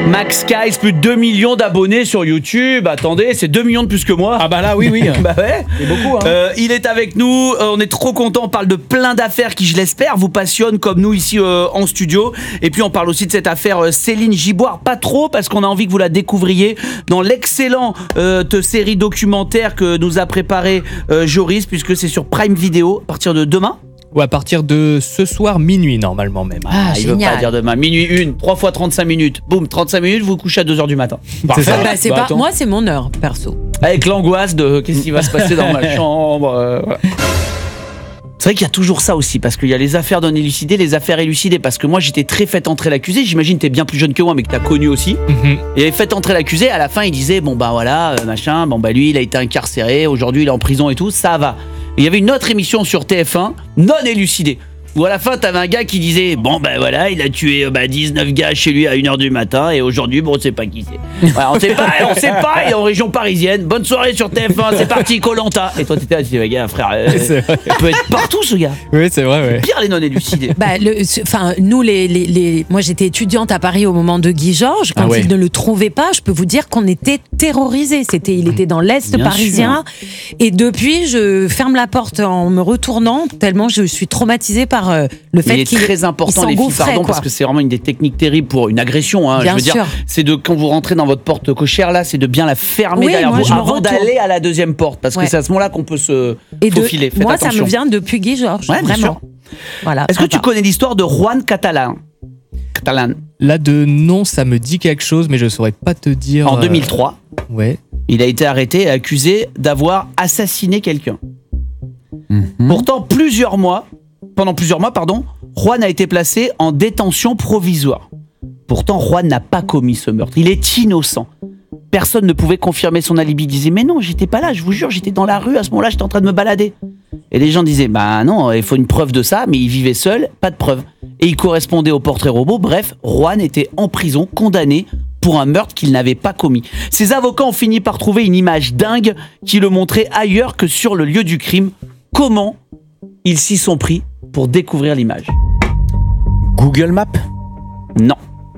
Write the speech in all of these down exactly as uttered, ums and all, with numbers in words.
Max Skies, plus de deux millions d'abonnés sur YouTube. Attendez, c'est deux millions de plus que moi. Ah bah là, oui, oui. Bah ouais. C'est beaucoup, hein. Euh, il est avec nous. Euh, on est trop contents. On parle de plein d'affaires qui, je l'espère, vous passionnent comme nous ici euh, en studio. Et puis, on parle aussi de cette affaire euh, Céline Giboire. Pas trop, parce qu'on a envie que vous la découvriez dans l'excellente euh, série documentaire que nous a préparé euh, Joris, puisque c'est sur Prime Video à partir de demain. Ou à partir de ce soir minuit, normalement même. Ah, il génial. veut pas dire demain. Minuit une, trois fois trente-cinq minutes. Boum, trente-cinq minutes, vous vous couchez à deux heures du matin. C'est ça. Ah bah, c'est Bah, pas, attends. moi, c'est mon heure, perso. Avec l'angoisse de qu'est-ce qui va se passer dans ma chambre. euh, voilà. C'est vrai qu'il y a toujours ça aussi, parce qu'il y a les affaires non élucidées, les affaires élucidées. Parce que moi, j'étais très fait entrer l'accusé. J'imagine que t'es bien plus jeune que moi, mais que t'as connu aussi. Mhm. Et fait entrer l'accusé, à la fin, il disait bon bah voilà, euh, machin, bon bah lui, il a été incarcéré, aujourd'hui, il est en prison et tout, ça va. Et il y avait une autre émission sur T F un, non élucidée, où à la fin, t'avais un gars qui disait bon ben voilà, il a tué euh, bah, dix-neuf gars chez lui à une heure du matin, et aujourd'hui, bon, on sait pas qui c'est. Voilà, on sait pas, on sait pas, il est en région parisienne. Bonne soirée sur T F un, c'est parti, Koh-Lanta. Et toi, t'étais là, tu disais, gars, frère, euh, C'est vrai. il peut être partout, ce gars. Oui, c'est vrai, ouais. Pire les non élucidés. Bah, le, enfin, nous, les, les, les, moi, j'étais étudiante à Paris au moment de Guy Georges. Quand Ah ouais. il ne le trouvait pas, je peux vous dire qu'on était terrorisés. C'était, il était dans l'est Bien parisien. Et depuis, je ferme la porte en me retournant tellement je suis traumatisée par euh, le fait Il est qu'il très important, il les filles, s'engouffrait, pardon, quoi. parce que c'est vraiment une des techniques terribles pour une agression. Hein, Bien je veux sûr. dire, c'est de quand vous rentrez dans votre porte cochère là, c'est de bien la fermer Oui, derrière moi, vous je me avant retourne. d'aller à la deuxième porte, parce Ouais. que c'est à ce moment-là qu'on peut se Et de- faufiler. Faites moi, attention. ça me vient depuis Guy Georges, Ouais, bien vraiment. sûr. Voilà. Est-ce que tu Enfin, connais l'histoire de Juan Catalan Catalan Là, de nom, ça me dit quelque chose, mais je saurais pas te dire. En euh, deux mille trois, Ouais. il a été arrêté et accusé d'avoir assassiné quelqu'un. Pourtant, plusieurs mois, pendant plusieurs mois, pardon, Juan a été placé en détention provisoire. Pourtant, Juan n'a pas commis ce meurtre. Il est innocent. Personne ne pouvait confirmer son alibi. Il disait, mais non, j'étais pas là, je vous jure, j'étais dans la rue, à ce moment-là, j'étais en train de me balader. Et les gens disaient, bah non, il faut une preuve de ça, mais il vivait seul, pas de preuve. Et il correspondait au portrait robot. Bref, Juan était en prison, condamné pour un meurtre qu'il n'avait pas commis. Ses avocats ont fini par trouver une image dingue qui le montrait ailleurs que sur le lieu du crime. Comment ils s'y sont pris pour découvrir l'image? Google Maps. Non.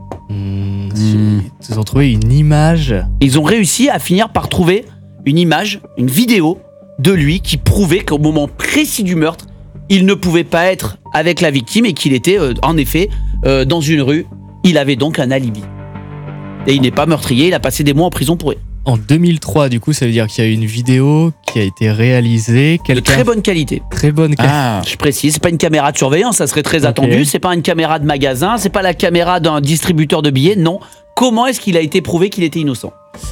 Mmh, Ils ont trouvé une image. Ils ont réussi à finir par trouver une image, une vidéo de lui qui prouvait qu'au moment précis du meurtre, il ne pouvait pas être avec la victime et qu'il était euh, en effet euh, dans une rue. Il avait donc un alibi. Et il n'est pas meurtrier, il a passé des mois en prison pour rien. En deux mille trois, du coup, ça veut dire qu'il y a une vidéo qui a été réalisée. De Quelqu'un très bonne qualité. très bonne. Ah. Je précise, c'est pas une caméra de surveillance, ça serait très Ok. attendu. C'est pas une caméra de magasin, c'est pas la caméra d'un distributeur de billets. Non. Comment est-ce qu'il a été prouvé qu'il était innocent?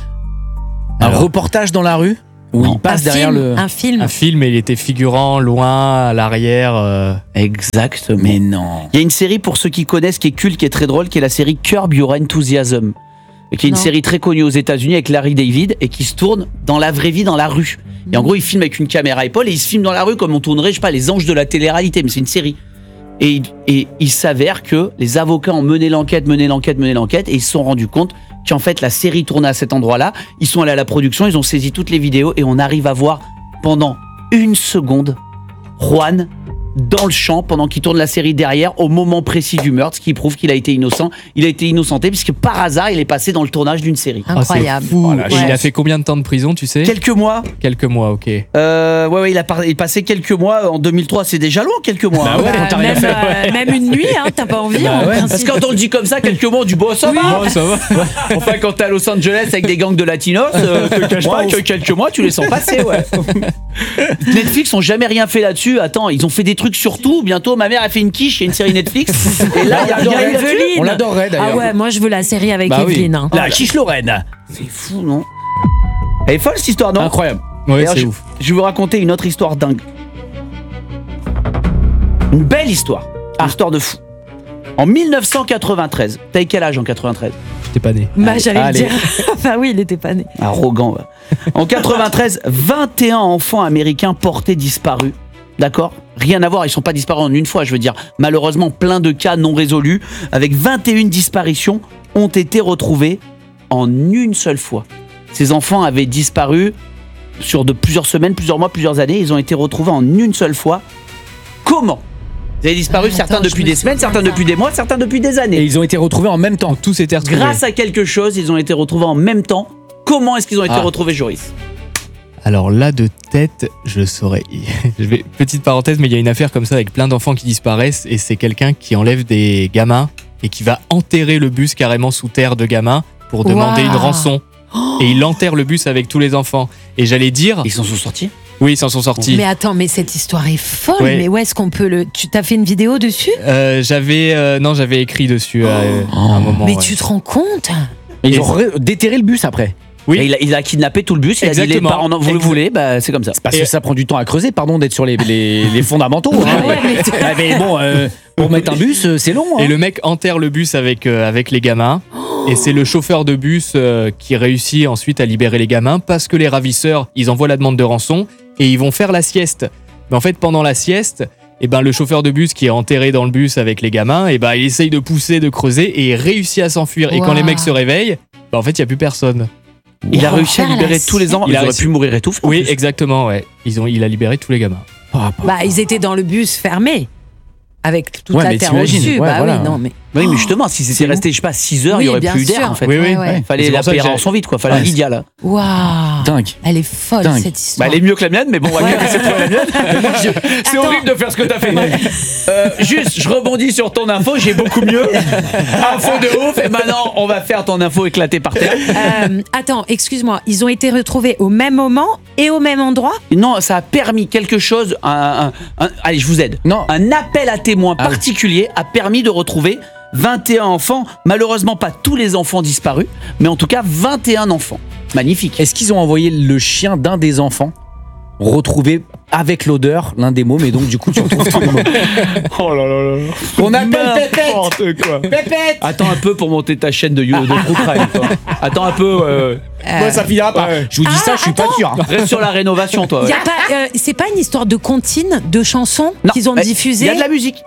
Un Alors. reportage dans la rue où Non. il passe un derrière film, le. un film. Un film, et il était figurant, loin, à l'arrière. euh, Exactement. Mais non. Il y a une série, pour ceux qui connaissent, qui est culte, qui est très drôle, qui est la série Curb Your Enthusiasm, qui est une Non. série très connue aux États-Unis avec Larry David et qui se tourne dans la vraie vie, dans la rue. Et en gros, il filme avec une caméra épaule et il se filme dans la rue comme on tournerait, je sais pas, les anges de la télé-réalité, mais c'est une série. Et, et il s'avère que les avocats ont mené l'enquête, mené l'enquête, mené l'enquête, et ils se sont rendus compte qu'en fait la série tournait à cet endroit-là. Ils sont allés à la production, ils ont saisi toutes les vidéos et on arrive à voir pendant une seconde Juan dans le champ pendant qu'il tourne la série derrière au moment précis du meurtre, ce qui prouve qu'il a été innocent. Il a été innocenté puisque par hasard il est passé dans le tournage d'une série. ah, c'est Incroyable. fou. Oh la Et il chance. a fait combien de temps de prison, tu sais? Quelques mois, Quelques mois, ok. euh, ouais, ouais, il a par- il est passé quelques mois en deux mille trois, c'est déjà long quelques mois. Bah hein. ouais, quand t'as rien même, fait. euh, même une nuit, hein, t'as pas envie. Bah en ouais. Parce principe. que quand on le dit comme ça, quelques mois, du bon, ça va. Oh, ça va. Enfin, quand t'es à Los Angeles avec des gangs de latinos, euh, te cache pas que quelques mois, tu les sens passer, ouais. Netflix ont jamais rien fait là-dessus. Attends, ils ont fait des trucs sur tout. Bientôt, ma mère a fait une quiche, il y a une série Netflix. Et là, il y a Il y a rien là-dessus. Evelyne. On l'adorerait d'ailleurs. Ah ouais, moi je veux la série avec Bah oui. Evelyne. hein. La quiche Lorraine. C'est fou, non? Elle est folle cette histoire, non? Incroyable. Ouais, D'ailleurs, c'est je, ouf. je vais vous raconter une autre histoire dingue. Une belle histoire. Une histoire de fou. En mille neuf cent quatre-vingt-treize. T'as eu quel âge en quatre-vingt-treize? J'étais pas né. Bah, j'allais allez. le dire. Enfin oui, il était pas né. Arrogant, va. En quatre-vingt-treize, vingt et un enfants américains portés disparus. D'accord? Rien à voir, ils sont pas disparus en une fois, je veux dire. Malheureusement, plein de cas non résolus, avec vingt et une disparitions, ont été retrouvés en une seule fois. Ces enfants avaient disparu sur de plusieurs semaines, plusieurs mois, plusieurs années. Ils ont été retrouvés en une seule fois. Comment? Ils avaient disparu, Ah, certains attends, je depuis me des semaines, souviens certains de ça. depuis des mois, certains depuis des Et années. ils ont été retrouvés en même temps. Tout s'était retrouvé. Grâce à quelque chose, ils ont été retrouvés en même temps. Comment est-ce qu'ils ont été Ah. retrouvés, Joris? Alors là, de tête, je saurais. Je vais... Petite parenthèse, mais il y a une affaire comme ça avec plein d'enfants qui disparaissent et c'est quelqu'un qui enlève des gamins et qui va enterrer le bus carrément sous terre de gamins pour demander Waouh. une rançon. Et il enterre le bus avec tous les enfants. Et j'allais dire, Ils s'en sont sortis? oui, ils s'en sont sortis. Mais attends, mais cette histoire est folle. Ouais. Mais où est-ce qu'on peut le. Tu t'as fait une vidéo dessus? Euh, j'avais, euh, non, j'avais écrit dessus euh, à un moment. Mais ouais. tu te rends compte? Et ils Et- ont ré- déterré le bus après. Oui. Et il, a, il a kidnappé tout le bus, il a dit les Exactement. parents, vous le Exact. voulez, bah c'est comme ça. Parce Et- que ça prend du temps à creuser, pardon, d'être sur les, les, les fondamentaux. hein. Ouais, mais- Ah, mais bon, euh, pour mettre un bus, euh, c'est long. hein. Et le mec enterre le bus avec, euh, avec les gamins. Et c'est le chauffeur de bus euh, qui réussit ensuite à libérer les gamins parce que les ravisseurs, ils envoient la demande de rançon et ils vont faire la sieste. Mais en fait, pendant la sieste, eh ben, le chauffeur de bus qui est enterré dans le bus avec les gamins, eh ben, il essaye de pousser, de creuser et il réussit à s'enfuir. Et quand Waouh. les mecs se réveillent, ben, en fait, il n'y a plus personne. Il a Wow. réussi à Faire la libérer tous les enfants. Il Ils a auraient réussi. pu mourir étouffés. en Oui, plus. exactement, ouais. Ils ont, il a libéré tous les gamins. Ah, bah. Bah, ils étaient dans le bus fermé. Avec toute Ouais, la mais terre t'imagines, au-dessus. ouais, bah voilà. oui, non, mais. Oui, mais justement, si c'était C'est resté, je sais pas, six heures, Oui, il y aurait bien plus eu d'air sûr. en fait. Oui, oui. Ouais, ouais. Fallait C'est pour la ça que payer j'ai- en son vite, quoi. Fallait Ouais. un Lydia là. Waouh! Dingue. Elle est folle, Dingue. cette Bah, histoire. elle est mieux que la mienne, mais bon, on va dire que c'est pas la mienne. C'est Attends. horrible de faire ce que t'as fait. Euh, juste, je rebondis sur ton info, j'ai beaucoup mieux. Info de ouf, et maintenant, on va faire ton info éclatée par terre. Euh, attends, excuse-moi. Ils ont été retrouvés au même moment et au même endroit? Non, ça a permis quelque chose. Un, un- un- allez, je vous aide. Non. Un appel à témoins Ah oui. particulier a permis de retrouver vingt et un enfants. Malheureusement, pas tous les enfants disparus, mais en tout cas vingt et un enfants. Magnifique. Est-ce qu'ils ont envoyé le chien d'un des enfants retrouvé avec l'odeur, l'un des mômes, et donc du coup tu retrouves tous les mômes. Oh là là là. On appelle Pépette. N'importe quoi. Pépette. Attends un peu pour monter ta chaîne de You de True Crime, toi. Attends un peu. euh, Moi ça finira pas. Je vous dis Ah, ça, je suis pas attends. sûr. Reste sur la rénovation, toi. Y ouais. a pas, euh, c'est pas une histoire de comptine, de chansons Non, qu'ils ont mais diffusées? Il y a de la musique.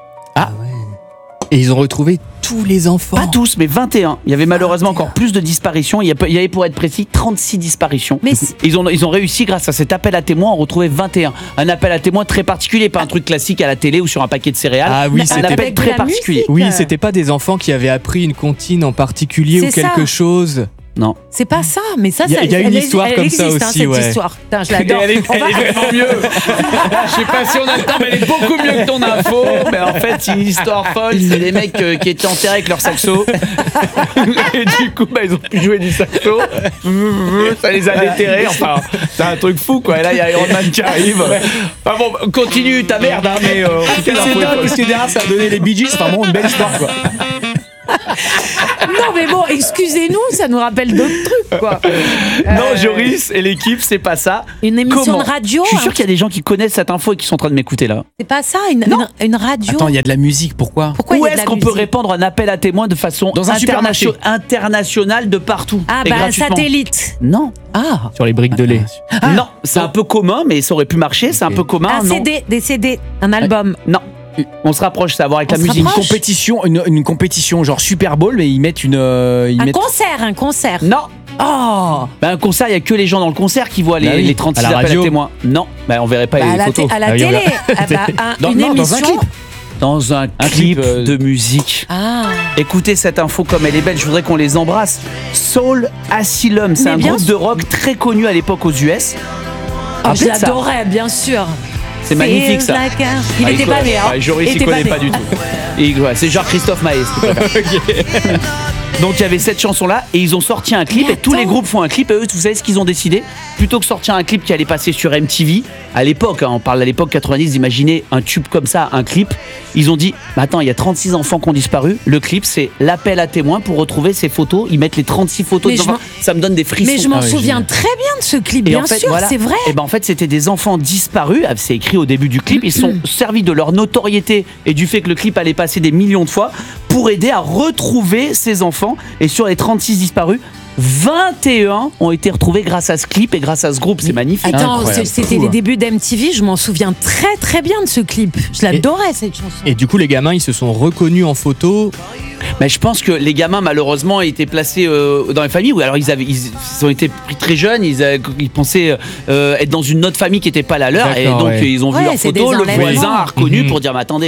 Et ils ont retrouvé tous les enfants. Pas tous, mais vingt et un. Il y avait malheureusement encore plus de disparitions. Il y a- il y avait, pour être précis, trente-six disparitions. Mais c'est- Ils ont, ils ont réussi, grâce à cet appel à témoins, à en retrouver vingt et un. Un appel à témoins très particulier, pas un truc classique à la télé ou sur un paquet de céréales. Ah oui, un c'était- appel Avec de très la particulier. musique. Oui, Euh. c'était pas des enfants qui avaient appris une comptine en particulier ou C'est quelque ça. chose. Non. C'est pas ça, mais ça, Il y a- ça il y a elle une est- histoire elle comme ça existe, hein, aussi, cette ouais. histoire. Putain, je Et l'adore. elle est, On elle va- est vraiment mieux. Je sais pas si on a le temps, mais elle est beaucoup mieux que ton info. Mais en fait, c'est une histoire folle. C'est des mecs euh, qui étaient enterrés avec leur saxo. Et du coup, bah, ils ont pu jouer du saxo. Ça les a déterrés. Enfin, c'est un truc fou, quoi. Et là, il y a Iron Man qui arrive. Enfin bon, continue ta merde, hein, mais euh, en tout cas, C'est l'info est dingue folle. parce que derrière ça a donné les Bee Gees, c'est vraiment une belle histoire quoi. Non, mais bon, excusez-nous, ça nous rappelle d'autres trucs, quoi. Non, Euh, Joris et l'équipe, c'est pas ça. Une émission Comment de radio, Je suis sûr hein. qu'il y a des gens qui connaissent cette info et qui sont en train de m'écouter là. C'est pas ça, une, Non. une, une radio. Attends, il y a de la musique, pourquoi? Pourquoi il Où y a de est-ce la qu'on peut musique répandre un appel à témoins de façon Dans un supermarché. internation- internationale de partout Ah, et bah, un gratuitement? satellite. Non. Ah, Sur les briques de lait. Non, c'est un peu commun, mais ça aurait pu marcher. C'est un Ok. peu commun. un non. C D, des C D, un album. Non. On se rapproche, ça a à voir avec On la se musique. Une rapproche. compétition, une, une compétition genre Super Bowl, mais ils mettent une. euh, ils Un mettent- concert, un concert. Non. Oh, Bah, un concert, il y a que les gens dans le concert qui voient les, Bah oui. les trente-six À la appels radio. à témoins. Non, bah, on verrait pas bah, à les la, photos. té- à la Ah oui, télé. voilà. Ah, bah, un- Dans- une non, dans un émission. clip. Dans un clip, clip, euh, de musique. Ah, Écoutez cette info comme elle est belle, je voudrais qu'on les embrasse. Soul Asylum, c'est Mais un bien groupe de rock très connu à l'époque aux U S. oh, je Rappelez de ça. l'adorais, bien sûr. C'est magnifique ça. Feels like a- Il Ah, était co- pas né, hein. ah, Joris, Il il était connaît né. pas du tout. Et, ouais, c'est genre Christophe Maé. si tu préfères. Donc il y avait cette chanson-là et ils ont sorti un clip Mais et tous les attends. groupes font un clip et eux, vous savez ce qu'ils ont décidé? Plutôt que sortir un clip qui allait passer sur M T V, à l'époque, hein, on parle à l'époque quatre-vingt-dix, imaginez un tube comme ça, un clip, ils ont dit, bah attends, il y a trente-six enfants qui ont disparu, le clip c'est l'appel à témoins pour retrouver ces photos, ils mettent les trente-six photos Mais des je enfants, m'en- ça me donne des frissons. Mais je m'en Ah ouais, souviens génial. très bien de ce clip, Et bien en fait, sûr, voilà. c'est vrai. Et ben en fait, c'était des enfants disparus. C'est écrit au début du clip. Ils sont servis de leur notoriété et du fait que le clip allait passer des millions de fois pour aider à retrouver ces enfants. Et sur les trente-six disparus, vingt et un ont été retrouvés grâce à ce clip et grâce à ce groupe. C'est magnifique. Attends, Incroyable. c'était Fou, les hein. débuts d'M T V, je m'en souviens très très bien de ce clip. Je l'adorais cette chanson. Et du coup, les gamins, ils se sont reconnus en photo. Mais je pense que les gamins, malheureusement, étaient placés euh, dans les familles où alors ils, avaient, ils, ils ont été pris très jeunes, ils, avaient- ils pensaient euh, être dans une autre famille qui n'était pas la leur, et D'accord, donc ouais. ils ont vu Ouais, leurs c'est photos, des le enlèvements. voisin a reconnu Mhm. pour dire, mais attendez, euh,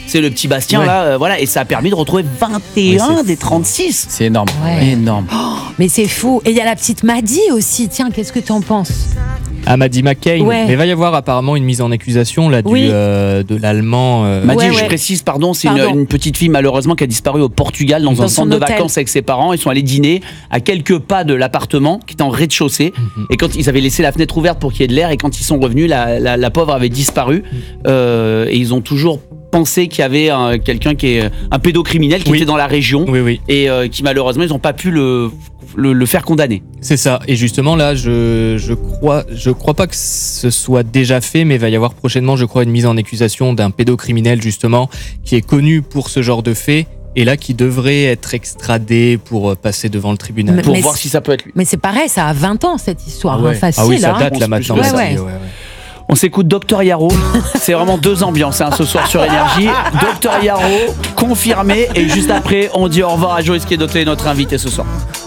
C'est le petit Bastien Ouais. là, euh, voilà, et ça a permis de retrouver vingt et un Oui, c'est des fou. trente-six. C'est énorme, Ouais. énorme. Mais c'est fou. Et il y a la petite Maddy aussi. Tiens, qu'est-ce que t'en penses? Ah, Maddie McCain. Ouais. Mais il va y avoir apparemment une mise en accusation là, du, Oui. euh, de l'allemand. euh, M'a dit, Ouais, je ouais. précise, pardon, c'est une, Pardon. une petite fille malheureusement qui a disparu au Portugal dans, Dans un son centre de hôtel. vacances avec ses parents. Ils sont allés dîner à quelques pas de l'appartement qui était en rez-de-chaussée. Mhm. Et quand ils avaient laissé la fenêtre ouverte pour qu'il y ait de l'air, et quand ils sont revenus, la, la- la pauvre avait disparu. Euh, et ils ont toujours pensé qu'il y avait un- quelqu'un qui est un pédocriminel qui Oui. était dans la région Oui, oui. et euh, qui malheureusement ils n'ont pas pu le, le, le faire condamner. C'est ça. Et justement, là, je, je crois, je crois pas que ce soit déjà fait, mais il va y avoir prochainement, je crois, une mise en accusation d'un pédocriminel, justement, qui est connu pour ce genre de fait, et là, qui devrait être extradé pour euh, passer devant le tribunal. Mais- Pour mais voir c'est- si ça peut être lui. Mais c'est pareil, ça a vingt ans cette histoire. Ah ouais. hein, facile. Ah oui, ça hein. date là On se maintenant. peut Ouais, ça, ouais. ouais, ouais. On s'écoute Docteur Yaro. C'est vraiment deux ambiances hein, ce soir sur Énergie. Docteur Yaro, confirmé. Et juste après, on dit au revoir à Joyce qui est notre invité ce soir.